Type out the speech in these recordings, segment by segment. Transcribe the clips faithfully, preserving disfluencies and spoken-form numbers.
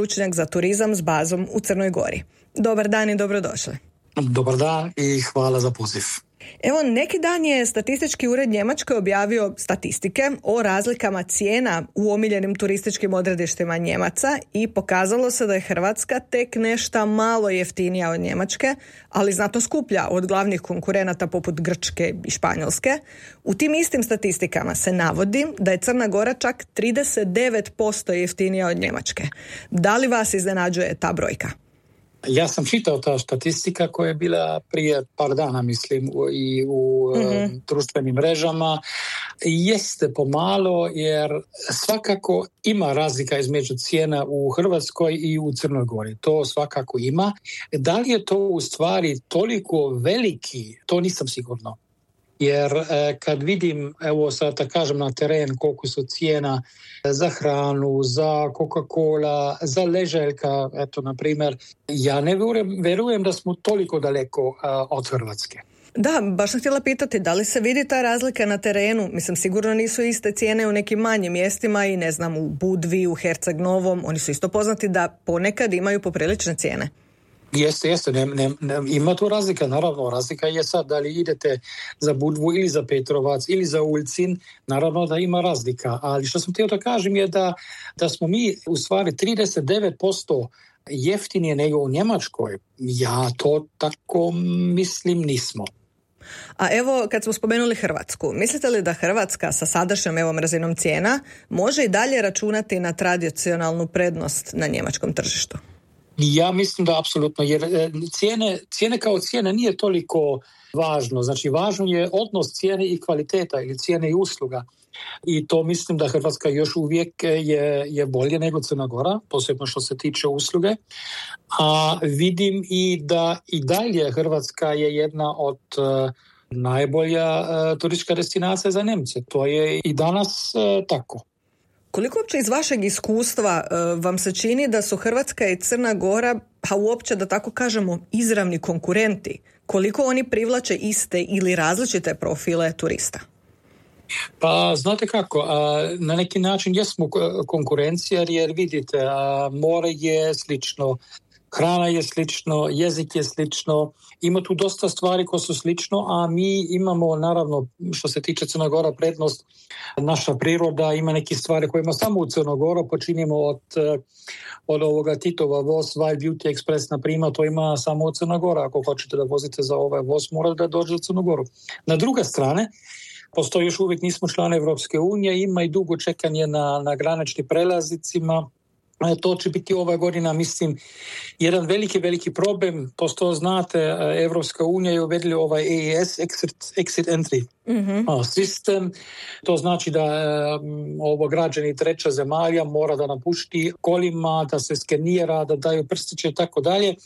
stručnjak za turizam s bazom u Crnoj Gori. Dobar dan i dobrodošli. Dobar dan i hvala za poziv. Evo, neki dan je Statistički ured Njemačke objavio statistike o razlikama cijena u omiljenim turističkim odredištima Njemaca i pokazalo se da je Hrvatska tek nešto malo jeftinija od Njemačke, ali znatno skuplja od glavnih konkurenata poput Grčke i Španjolske. U tim istim statistikama se navodi da je Crna Gora čak trideset devet posto jeftinija od Njemačke. Da li vas iznenađuje ta brojka? Ja sam čitao ta statistika koja je bila prije par dana, mislim, i u mm-hmm. društvenim mrežama. Jeste pomalo, jer svakako ima razlika između cijena u Hrvatskoj i u Crnoj Gori. To svakako ima. Da li je to u stvari toliko veliki, to nisam sigurno. Jer eh, kad vidim, evo sad da kažem na teren koliko su cijena za hranu, za Coca-Cola, za ležaljka, eto na primjer, ja ne vjerujem, vjerujem da smo toliko daleko eh, od Hrvatske. Da, baš sam htjela pitati da li se vidi ta razlika na terenu. Mislim, sigurno nisu iste cijene u nekim manjim mjestima i ne znam, u Budvi, u Herceg Novom, oni su isto poznati da ponekad imaju poprilične cijene. Jeste, jeste, ne, ne, ne, ima tu razlika, naravno, razlika je sad da li idete za Budvu ili za Petrovac ili za Ulcin, naravno da ima razlika, ali što sam htio da kažem je da, da smo mi u stvari trideset devet posto jeftinije nego u Njemačkoj. Ja to tako mislim nismo. A evo, kad smo spomenuli Hrvatsku, mislite li da Hrvatska sa sadašnjom evom razinom cijena može i dalje računati na tradicionalnu prednost na njemačkom tržištu? Ja mislim da apsolutno, jer cijene, cijene kao cijene nije toliko važno. Znači, važno je odnos cijene i kvaliteta ili cijene i usluga. I to mislim da Hrvatska još uvijek je, je bolje nego Crna Gora, posebno što se tiče usluge. A vidim i da i dalje Hrvatska je jedna od uh, najbolja uh, turistička destinacija za Nemce. To je i danas uh, tako. Koliko uopće iz vašeg iskustva uh, vam se čini da su Hrvatska i Crna Gora, pa uopće da tako kažemo, izravni konkurenti? Koliko oni privlače iste ili različite profile turista? Pa znate kako, a, na neki način jesmo konkurencija jer vidite, a, more je slično, hrana je slično, jezik je slično, ima tu dosta stvari koje su slično, a mi imamo naravno što se tiče Crna Gora prednost, naša priroda ima neke stvari koje ima samo u Crna Gora, počinjemo od, od ovoga Titova voz, Wild Beauty Express na primjer, to ima samo u Crna Gora, ako hoćete da vozite za ovaj voz morate da dođe u Crnu Goru. Na druge strane, postoji još uvijek nismo člani Evropske unije, ima i dugo čekanje na, na graničnim prelaznicima. To će biti ova godina, mislim, jedan veliki, veliki problem. Pošto znate, Evropska unija je uvedila ovaj E E S, Exit, exit Entry mm-hmm. sistem. To znači da um, ovo građani treća zemalja mora da napušti kolima, da se skenira, da daju prstiće i tako dalje.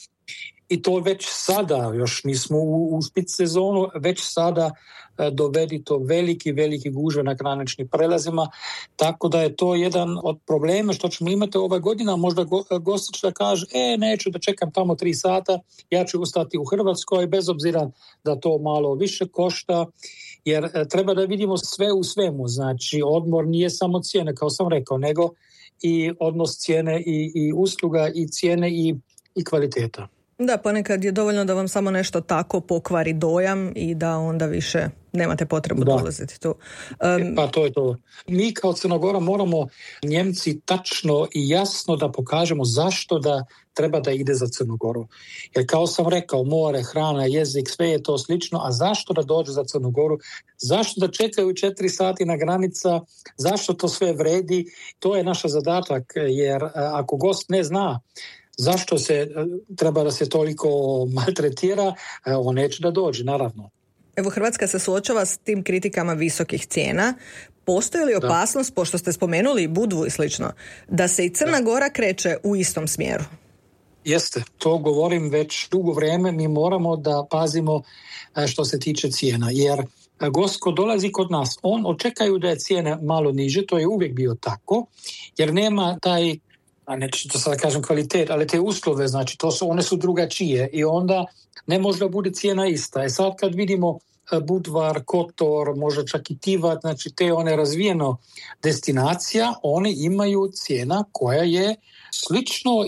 I to već sada, još nismo u, u špic sezonu, već sada e, dovedi to veliki, veliki gužve na graničnim prelazima, tako da je to jedan od problema što ćemo imati ove godine, možda go, gostić da kaže, e, neću da čekam tamo tri sata, ja ću ostati u Hrvatskoj, bez obzira da to malo više košta, jer e, treba da vidimo sve u svemu, znači odmor nije samo cijene, kao sam rekao, nego i odnos cijene i, i usluga i cijene i, i kvaliteta. Da, ponekad je dovoljno da vam samo nešto tako pokvari dojam i da onda više nemate potrebu da ulaziti tu. Um, pa to je to. Mi kao Crna Gora moramo Njemci tačno i jasno da pokažemo zašto da treba da ide za Crnu Goru. Jer kao sam rekao, more, hrana, jezik, sve je to slično, a zašto da dođe za Crnu Goru? Zašto da čekaju četiri sati na granica? Zašto to sve vredi? To je naš zadatak, jer ako gost ne zna zašto se treba da se toliko maltretira, on neće da dođe, naravno. Evo, Hrvatska se suočava s tim kritikama visokih cijena. Postoji li opasnost, da. Pošto ste spomenuli Budvu i slično, da se i Crna da. Gora kreće u istom smjeru? Jeste, to govorim već dugo vrijeme, mi moramo da pazimo što se tiče cijena, jer gost ko dolazi kod nas, on očekaju da je cijene malo niže, to je uvijek bio tako, jer nema taj, a neću to sad kažem kvalitet, ali te uslove, znači to su, one su drugačije i onda ne može da bude cijena ista. E sad kad vidimo Budvar, Kotor, možda čak i Tivat, znači te one razvijeno destinacija, one imaju cijena koja je slično